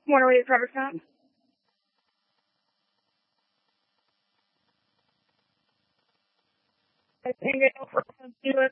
Want to read a cover song? I think it over to